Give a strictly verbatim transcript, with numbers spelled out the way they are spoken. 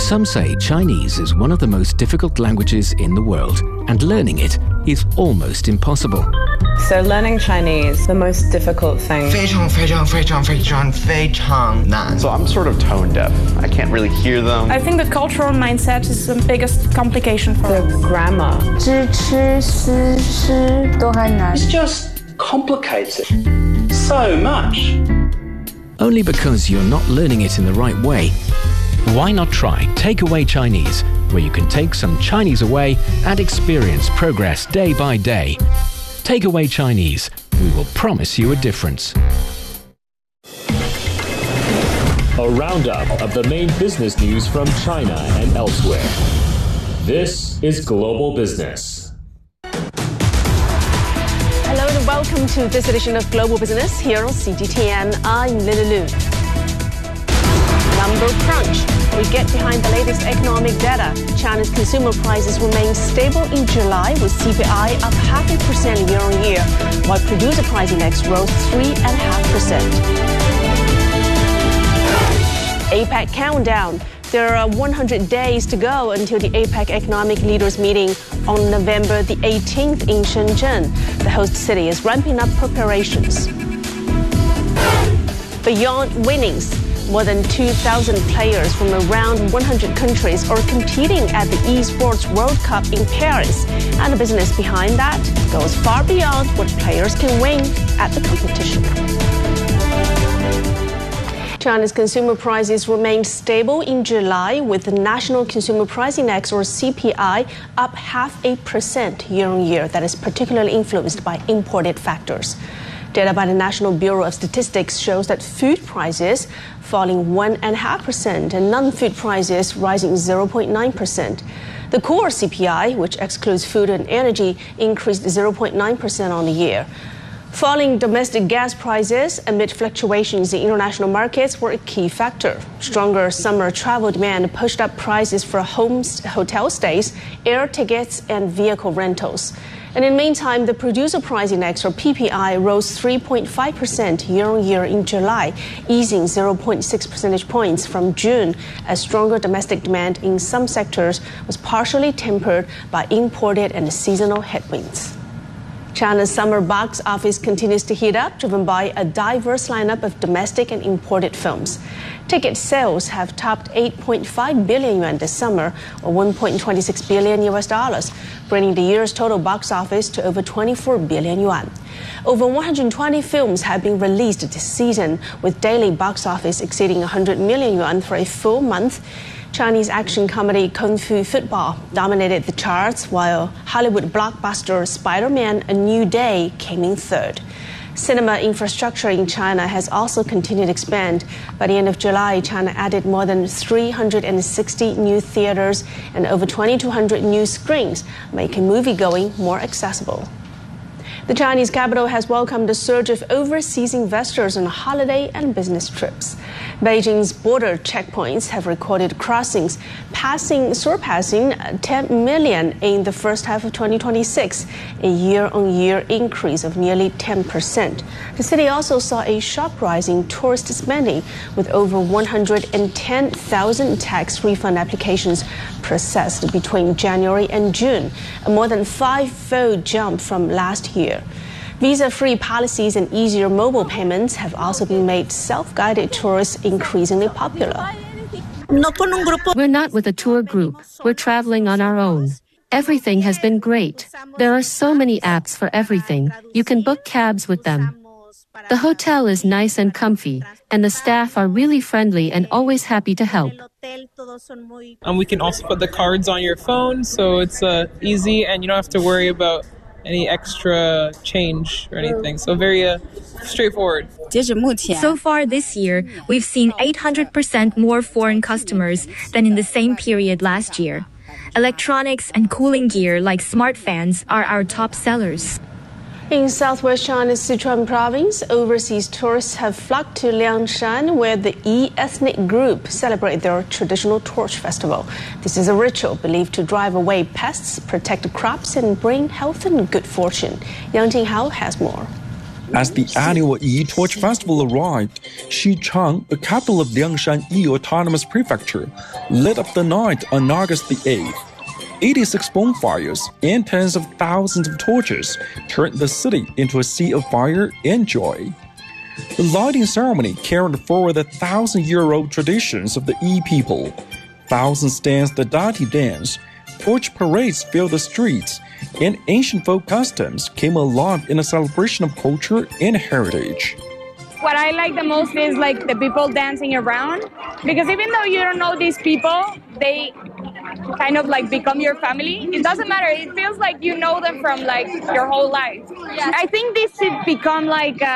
Some say Chinese is one of the most difficult languages in the world, and learning it is almost impossible. So learning Chinese, the most difficult thing. 非常非常非常非常非常难. So I'm sort of tone deaf. I can't really hear them. I think the cultural mindset is the biggest complication for the grammar. 知吃思诗都很难. It's just complicated so much. Only because you're not learning it in the right way. Why not try Takeaway Chinese, where you can take some Chinese away and experience progress day by day. Takeaway Chinese. We will promise you a difference. A roundup of the main business news from China and elsewhere. This is Global Business. Hello and welcome to this edition of Global Business here on C G T N. I'm Lily Lu. Number crunch. We get behind the latest economic data. China's consumer prices remain stable in July with C P I up half a percent year on year, while producer price index rose three and a half percent. APEC countdown. There are one hundred days to go until the APEC economic leaders meeting on November the eighteenth in Shenzhen. The host city is ramping up preparations. Beyond winnings. More than two thousand players from around one hundred countries are competing at the eSports World Cup in Paris. And the business behind that goes far beyond what players can win at the competition. China's consumer prices remained stable in July, with the National Consumer Price Index, or C P I, up half a percent year on year. That is particularly influenced by imported factors. Data by the National Bureau of Statistics shows that food prices falling one point five percent and non-food prices rising zero point nine percent. The core C P I, which excludes food and energy, increased zero point nine percent on the year. Falling domestic gas prices amid fluctuations in international markets were a key factor. Stronger summer travel demand pushed up prices for homes, hotel stays, air tickets, and vehicle rentals. And in the meantime, the producer price index, or P P I, rose three point five percent year on year in July, easing zero point six percentage points from June, as stronger domestic demand in some sectors was partially tempered by imported and seasonal headwinds. China's summer box office continues to heat up, driven by a diverse lineup of domestic and imported films. Ticket sales have topped eight point five billion yuan this summer, or one point two six billion U S dollars, bringing the year's total box office to over twenty-four billion yuan. Over one hundred twenty films have been released this season, with daily box office exceeding one hundred million yuan for a full month. Chinese action comedy Kung Fu Football dominated the charts, while Hollywood blockbuster Spider-Man: A New Day came in third. Cinema infrastructure in China has also continued to expand. By the end of July, China added more than three hundred sixty new theaters and over twenty-two hundred new screens, making moviegoing more accessible. The Chinese capital has welcomed a surge of overseas investors on holiday and business trips. Beijing's border checkpoints have recorded crossings, passing, surpassing ten million in the first half of twenty twenty-six, a year-on-year increase of nearly ten percent. The city also saw a sharp rise in tourist spending, with over one hundred ten thousand tax refund applications processed between January and June, a more than five-fold jump from last year. Visa-free policies and easier mobile payments have also been made self-guided tours increasingly popular. We're not with a tour group. We're traveling on our own. Everything has been great. There are so many apps for everything. You can book cabs with them. The hotel is nice and comfy, and the staff are really friendly and always happy to help. Um, we can also put the cards on your phone, so it's uh, easy and you don't have to worry about any extra change or anything. So very uh, straightforward. So far this year, we've seen eight hundred percent more foreign customers than in the same period last year. Electronics and cooling gear like smart fans are our top sellers. In southwest China's Sichuan province, overseas tourists have flocked to Liangshan, where the Yi ethnic group celebrate their traditional torch festival. This is a ritual believed to drive away pests, protect crops, and bring health and good fortune. Yang Jinghao has more. As the annual Yi-Torch Festival arrived, Xichang, the capital of Liangshan Yi Autonomous Prefecture, lit up the night on August the eighth. eighty-six bonfires and tens of thousands of torches turned the city into a sea of fire and joy. The lighting ceremony carried forward the thousand-year-old traditions of the Yi people. Thousands danced the Dati dance, torch parades filled the streets, and ancient folk customs came alive in a celebration of culture and heritage. What I like the most is like the people dancing around, because even though you don't know these people, they kind of like become your family. It doesn't matter. It feels like you know them from like your whole life. I think this should become like a